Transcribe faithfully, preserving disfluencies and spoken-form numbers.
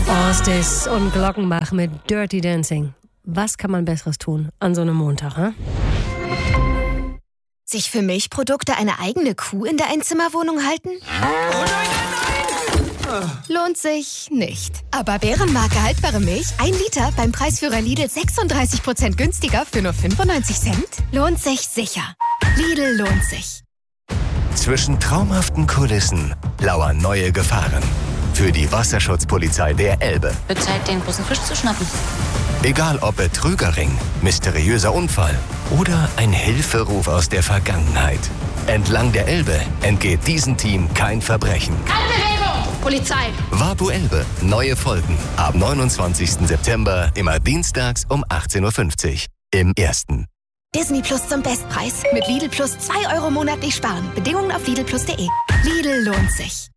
Orstis und Glockenbach mit Dirty Dancing. Was kann man Besseres tun an so einem Montag, hä? Sich für Milchprodukte eine eigene Kuh in der Einzimmerwohnung halten? Oh nein, nein, nein! Lohnt sich nicht. Aber Bärenmarke haltbare Milch, ein Liter beim Preisführer Lidl sechsunddreißig Prozent günstiger für nur fünfundneunzig Cent? Lohnt sich sicher. Lidl lohnt sich. Zwischen traumhaften Kulissen lauern neue Gefahren. Für die Wasserschutzpolizei der Elbe. Wird Zeit, den großen Fisch zu schnappen. Egal ob Betrügerring, mysteriöser Unfall oder ein Hilferuf aus der Vergangenheit. Entlang der Elbe entgeht diesem Team kein Verbrechen. Keine Bewegung! Polizei! Wapu Elbe, neue Folgen. Ab neunundzwanzigsten September, immer dienstags um achtzehn Uhr fünfzig. Im Ersten. Disney Plus zum Bestpreis. Mit Lidl Plus zwei Euro monatlich sparen. Bedingungen auf lidl plus punkt de. Lidl lohnt sich.